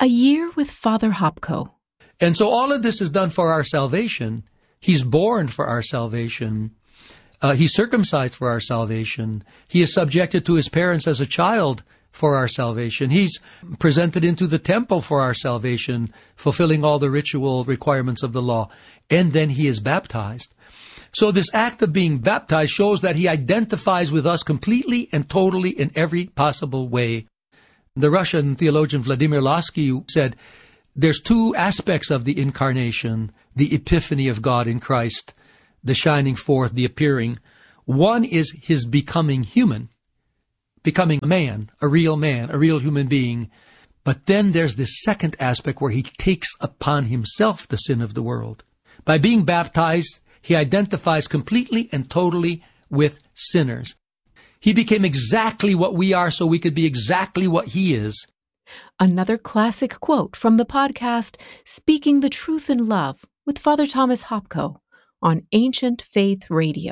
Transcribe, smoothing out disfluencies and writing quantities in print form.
A Year with Father Hopko. And so all of this is done for our salvation. He's born for our salvation. He's circumcised for our salvation. He is subjected to his parents as a child for our salvation. He's presented into the temple for our salvation, fulfilling all the ritual requirements of the law. And then he is baptized. So this act of being baptized shows that he identifies with us completely and totally in every possible way. The Russian theologian Vladimir Lossky said, there's two aspects of the incarnation, the epiphany of God in Christ, the shining forth, the appearing. One is his becoming human, becoming a man, a real human being. But then there's this second aspect where he takes upon himself the sin of the world. By being baptized, he identifies completely and totally with sinners. He became exactly what we are so we could be exactly what he is. Another classic quote from the podcast, Speaking the Truth in Love with Father Thomas Hopko on Ancient Faith Radio.